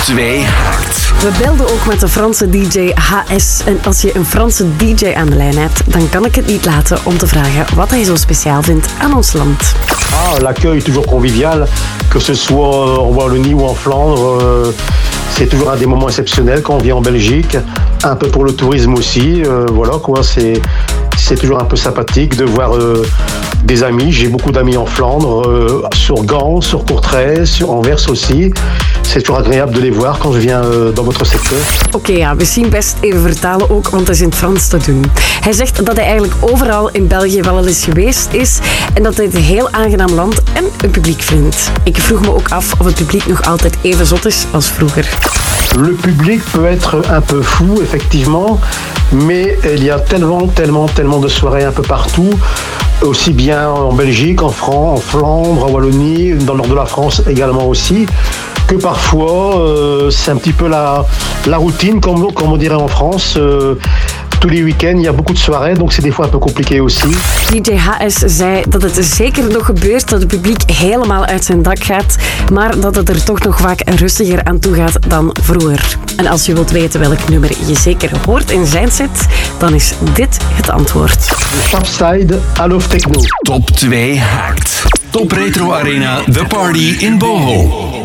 2 Hard. We belden ook met de Franse DJ HS. En als je een Franse DJ aan de lijn hebt, dan kan ik het niet laten om te vragen wat hij zo speciaal vindt aan ons land. L'accueil est toujours convivial, que ce soit en Wallonie ou en Flandre. C'est toujours un des moments exceptionnels quand on vient en Belgique. Un peu pour le tourisme aussi. Voilà quoi, c'est toujours un peu sympathique de voir des amis. J'ai beaucoup d'amis en Flandre, sur Gand, sur Courtrai, sur Anvers aussi. C'est toujours agréable de les voir quand je viens dans votre secteur. Oké, ja, misschien best even vertalen ook, want het is in het Frans te doen. Hij zegt dat hij eigenlijk overal in België wel eens geweest is en dat hij het een heel aangenaam land en een publiek vindt. Ik vroeg me ook af of het publiek nog altijd even zot is als vroeger. Le public peut être un peu fou, effectivement, mais il y a tellement de soirées un peu partout, aussi bien en Belgique, en Flandre, en Wallonie, dans le nord de la France également aussi, que parfois c'est un petit peu la routine, comme on dirait en France. Tous les week-ends, il y a beaucoup de soirées, donc c'est des fois un peu compliqué aussi. DJ HS zei dat het zeker nog gebeurt dat het publiek helemaal uit zijn dak gaat, maar dat het er toch nog vaak rustiger aan toe gaat dan vroeger. En als je wilt weten welk nummer je zeker hoort in zijn set, dan is dit het antwoord. Topside, I Love Techno. Top 2 Hard. Top Retro Arena, The Party in Boho.